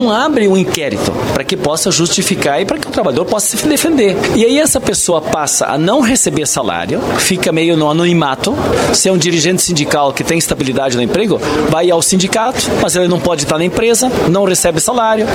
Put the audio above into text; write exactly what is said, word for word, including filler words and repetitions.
abre um inquérito para que possa justificar e para que o trabalhador possa se defender. E aí essa pessoa passa a não receber salário, fica meio no anonimato. Se é um dirigente sindical que tem estabilidade no emprego, vai ao sindicato, mas ele não pode estar na empresa, não recebe salário,